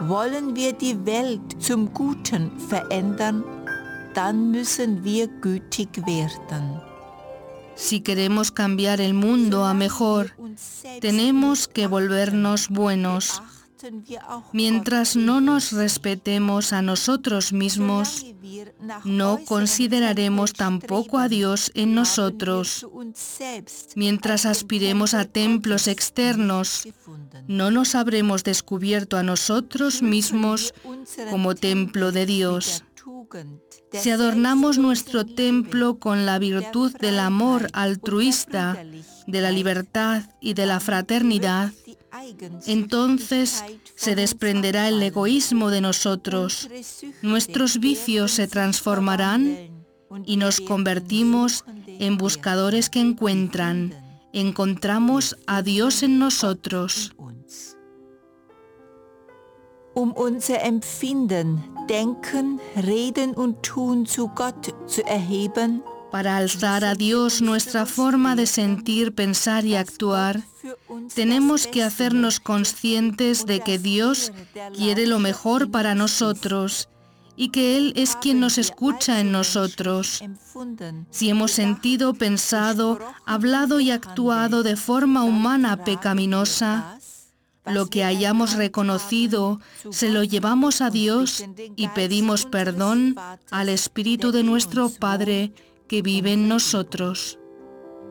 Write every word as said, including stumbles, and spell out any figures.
Wollen wir die Welt zum Guten verändern, dann müssen wir gütig werden. Si queremos cambiar el mundo a mejor, tenemos que volvernos buenos. Mientras no nos respetemos a nosotros mismos, no consideraremos tampoco a Dios en nosotros. Mientras aspiremos a templos externos, no nos habremos descubierto a nosotros mismos como templo de Dios. Si adornamos nuestro templo con la virtud del amor altruista, de la libertad y de la fraternidad, entonces se desprenderá el egoísmo de nosotros, nuestros vicios se transformarán y nos convertimos en buscadores que encuentran. Encontramos a Dios en nosotros. Um unser Empfinden, Denken, Reden und Tun zu Gott zu erheben, Para alzar a Dios nuestra forma de sentir, pensar y actuar, tenemos que hacernos conscientes de que Dios quiere lo mejor para nosotros y que Él es quien nos escucha en nosotros. Si hemos sentido, pensado, hablado y actuado de forma humana pecaminosa, lo que hayamos reconocido, se lo llevamos a Dios y pedimos perdón al Espíritu de nuestro Padre que vive en nosotros.